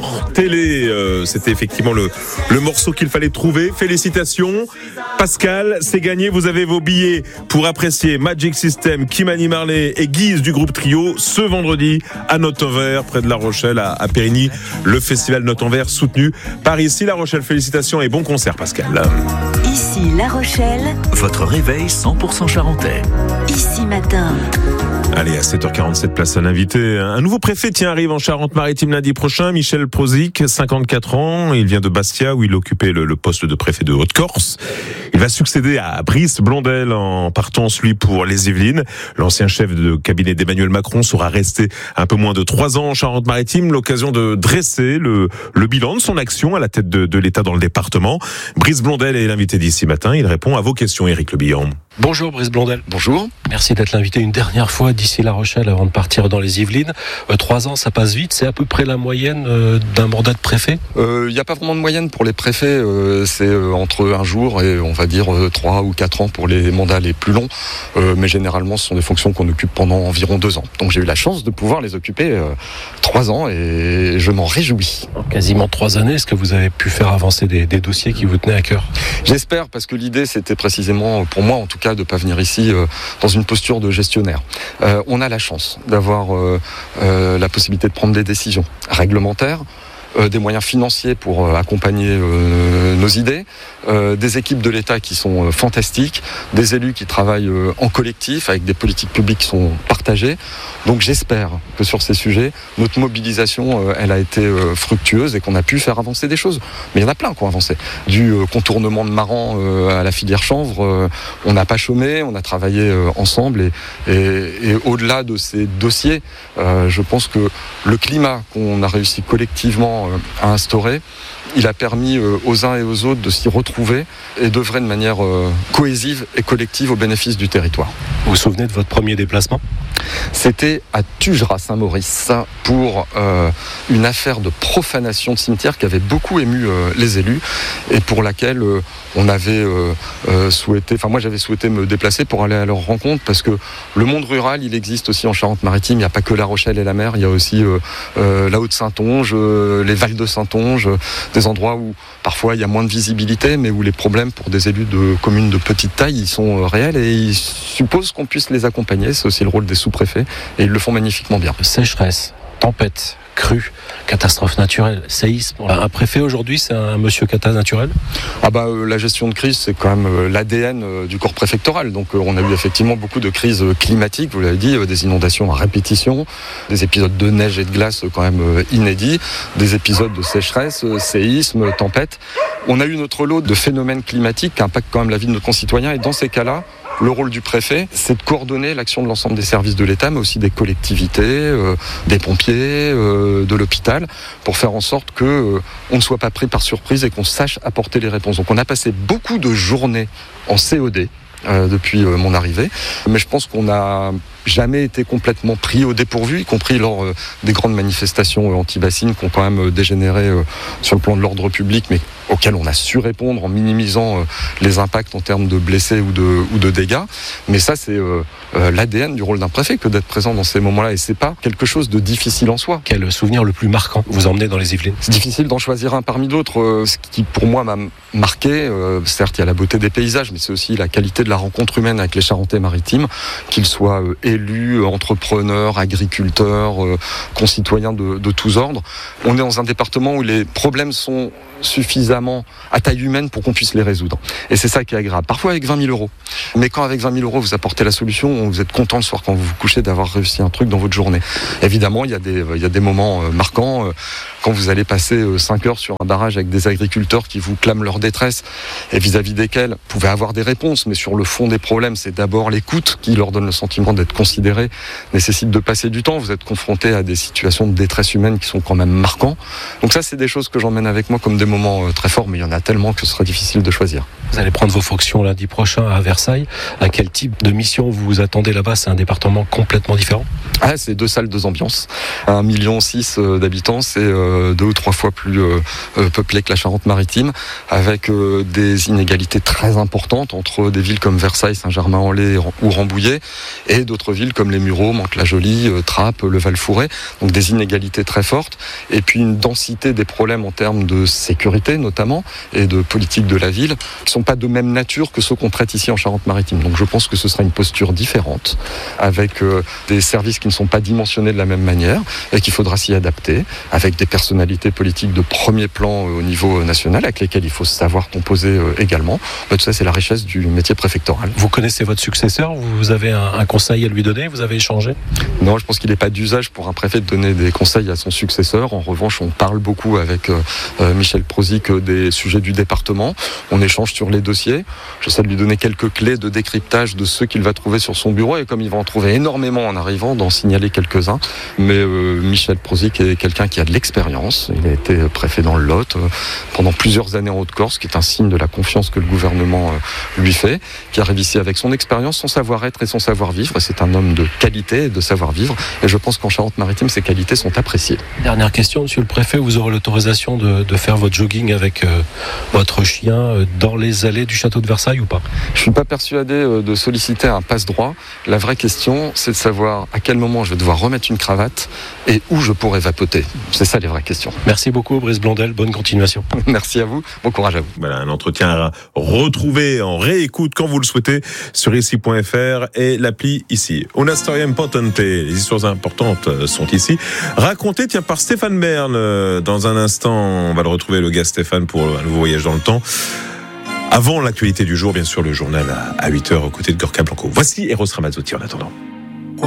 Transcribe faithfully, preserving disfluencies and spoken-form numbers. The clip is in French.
hors télé. Euh, c'était effectivement le, le morceau qu'il fallait trouver. Félicitations. Pascal, c'est gagné. Vous avez vos billets pour apprécier Magic System, Kim-Annie Marley et Guise du groupe Trio ce vendredi à Note-en-Vert, près de La Rochelle, à, à Périgny. Le festival Note-en-Vert soutenu par Ici La Rochelle. Félicitations et bon concert, Pascal. Ici La Rochelle. Votre réveil cent pour cent charentais. Ici Matin. Allez, à sept heures quarante-sept, place à l'invité. Un nouveau préfet, tiens, arrive en Charente-Maritime lundi prochain. Michel Prozic, cinquante-quatre ans. Il vient de Bastia, où il occupait le, le poste de préfet de Haute-Corse. Il va succéder à Brice Blondel en partance, lui, pour les Yvelines. L'ancien chef de cabinet d'Emmanuel Macron sera resté un peu moins de trois ans en Charente-Maritime. L'occasion de dresser le, le bilan de son action à la tête de, de l'État dans le département. Brice Blondel est l'invité d'Ici Matin. Il répond à vos questions, Éric Le Bihan. Bonjour Brice Blondel. Bonjour. Merci d'être l'invité une dernière fois d'ici La Rochelle avant de partir dans les Yvelines. Euh, trois ans, ça passe vite. C'est à peu près la moyenne euh, d'un mandat de préfet. Il euh, n'y a pas vraiment de moyenne pour les préfets. Euh, c'est euh, entre un jour et on va dire euh, trois ou quatre ans pour les mandats les plus longs. Euh, mais généralement, ce sont des fonctions qu'on occupe pendant environ deux ans. Donc j'ai eu la chance de pouvoir les occuper euh, trois ans et je m'en réjouis. En quasiment trois années, est-ce que vous avez pu faire avancer des, des dossiers qui vous tenaient à cœur ? J'espère, parce que l'idée, c'était précisément, pour moi en tout cas, de ne pas venir ici euh, dans une posture de gestionnaire. Euh, on a la chance d'avoir euh, euh, la possibilité de prendre des décisions réglementaires, Euh, des moyens financiers pour euh, accompagner euh, nos idées, euh, des équipes de l'État qui sont euh, fantastiques, des élus qui travaillent euh, en collectif avec des politiques publiques qui sont partagées. Donc j'espère que sur ces sujets, notre mobilisation, euh, elle a été euh, fructueuse et qu'on a pu faire avancer des choses. Mais il y en a plein qui ont avancé. Du euh, contournement de Maran euh, à la filière chanvre, euh, on n'a pas chômé, on a travaillé euh, ensemble et, et, et au-delà de ces dossiers, euh, je pense que le climat qu'on a réussi collectivement à instaurer, il a permis aux uns et aux autres de s'y retrouver et d'œuvrer de manière cohésive et collective au bénéfice du territoire. Vous vous souvenez de votre premier déplacement ? C'était à Tugeras-Saint-Maurice pour euh, une affaire de profanation de cimetière qui avait beaucoup ému euh, les élus et pour laquelle euh, on avait euh, euh, souhaité, enfin moi j'avais souhaité me déplacer pour aller à leur rencontre parce que le monde rural, il existe aussi en Charente-Maritime. Il n'y a pas que La Rochelle et la mer, il y a aussi euh, euh, la Haute-Saintonge, euh, les Vals de Saintonge, euh, des endroits où parfois il y a moins de visibilité mais où les problèmes pour des élus de communes de petite taille, ils sont euh, réels et ils supposent qu'on puisse les accompagner. C'est aussi le rôle des sous-préfets et ils le font magnifiquement bien. Sécheresse, tempête, crue, catastrophe naturelle, séisme. Un préfet aujourd'hui, c'est un monsieur cata naturel ? Ah bah euh, la gestion de crise, c'est quand même euh, l'A D N euh, du corps préfectoral. Donc euh, on a eu effectivement beaucoup de crises euh, climatiques, vous l'avez dit, euh, des inondations à répétition, des épisodes de neige et de glace euh, quand même euh, inédits, des épisodes de sécheresse, euh, séisme, tempête. On a eu notre lot de phénomènes climatiques qui impactent quand même la vie de nos concitoyens et dans ces cas-là, le rôle du préfet, c'est de coordonner l'action de l'ensemble des services de l'État, mais aussi des collectivités, euh, des pompiers, euh, de l'hôpital, pour faire en sorte que euh, on ne soit pas pris par surprise et qu'on sache apporter les réponses. Donc on a passé beaucoup de journées en C O D euh, depuis euh, mon arrivée, mais je pense qu'on n'a jamais été complètement pris au dépourvu, y compris lors euh, des grandes manifestations euh, anti-bassines qui ont quand même euh, dégénéré euh, sur le plan de l'ordre public, mais auxquelles on a su répondre en minimisant euh, les impacts en termes de blessés ou de, ou de dégâts. Mais ça, c'est euh, euh, l'A D N du rôle d'un préfet que d'être présent dans ces moments-là. Et c'est pas quelque chose de difficile en soi. Quel souvenir le plus marquant vous emmenez dans les Yvelines ? C'est difficile d'en choisir un parmi d'autres. Euh, ce qui, pour moi, m'a marqué, euh, certes, il y a la beauté des paysages, mais c'est aussi la qualité de la rencontre humaine avec les Charentais-Maritimes, qu'ils soient euh, élus, entrepreneurs, agriculteurs, euh, concitoyens de, de tous ordres. On est dans un département où les problèmes sont suffisamment à taille humaine pour qu'on puisse les résoudre. Et c'est ça qui est agréable. Parfois avec vingt mille euros. Mais quand avec vingt mille euros vous apportez la solution, vous êtes content le soir quand vous vous couchez d'avoir réussi un truc dans votre journée. Évidemment, il y a des, il y a des moments marquants. Quand vous allez passer cinq heures sur un barrage avec des agriculteurs qui vous clament leur détresse et vis-à-vis desquels vous pouvez avoir des réponses, mais sur le fond des problèmes, c'est d'abord l'écoute qui leur donne le sentiment d'être considérés, nécessite de passer du temps. Vous êtes confronté à des situations de détresse humaine qui sont quand même marquants. Donc ça, c'est des choses que j'emmène avec moi comme des moments très forts, mais il y en a tellement que ce sera difficile de choisir. Vous allez prendre vos fonctions lundi prochain à Versailles. À quel type de mission vous vous attendez là-bas ? C'est un département complètement différent ? Ah, c'est deux salles, deux ambiances. un virgule six million d'habitants, c'est euh, deux ou trois fois plus euh, peuplé que la Charente-Maritime, avec euh, des inégalités très importantes entre des villes comme comme Versailles, Saint-Germain-en-Laye ou Rambouillet, et d'autres villes comme les Mureaux, Mantes-la-Jolie, Trappes, le Val-Fouré. Donc des inégalités très fortes, et puis une densité des problèmes en termes de sécurité notamment, et de politique de la ville, qui ne sont pas de même nature que ceux qu'on traite ici en Charente-Maritime. Donc je pense que ce sera une posture différente, avec euh, des services qui ne sont pas dimensionnés de la même manière, et qu'il faudra s'y adapter, avec des personnalités politiques de premier plan euh, au niveau national, avec lesquelles il faut savoir composer euh, également. Mais tout ça, c'est la richesse du métier préfectoral. Vous connaissez votre successeur, vous avez un, un conseil à lui donner, vous avez échangé ? Non, je pense qu'il n'est pas d'usage pour un préfet de donner des conseils à son successeur. En revanche, on parle beaucoup avec euh, Michel Prozic des sujets du département. On échange sur les dossiers. J'essaie de lui donner quelques clés de décryptage de ceux qu'il va trouver sur son bureau, et comme il va en trouver énormément en arrivant, d'en signaler quelques-uns. Mais euh, Michel Prozic est quelqu'un qui a de l'expérience. Il a été préfet dans le Lot euh, pendant plusieurs années en Haute-Corse, qui est un signe de la confiance que le gouvernement euh, lui fait, qui a réussi avec son expérience, son savoir-être et son savoir-vivre. Et c'est un homme de qualité et de savoir-vivre. Et je pense qu'en Charente-Maritime, ces qualités sont appréciées. Dernière question, monsieur le préfet, vous aurez l'autorisation de, de faire votre jogging avec euh, votre chien euh, dans les allées du château de Versailles ou pas ? Je ne suis pas persuadé euh, de solliciter un passe-droit. La vraie question, c'est de savoir à quel moment je vais devoir remettre une cravate et où je pourrai vapoter. C'est ça les vraies questions. Merci beaucoup Brice Blondel, bonne continuation. Merci à vous, bon courage à vous. Voilà, un entretien à retrouver en réécoute quand vous le souhaitez sur ici point f r et l'appli ici. Una storia importante, les histoires importantes sont ici. Racontées, tiens, par Stéphane Bern. Dans un instant, on va le retrouver, le gars Stéphane, pour un nouveau voyage dans le temps. Avant l'actualité du jour, bien sûr, le journal à huit heures aux côtés de Gorka Blanco. Voici Eros Ramazzotti en attendant.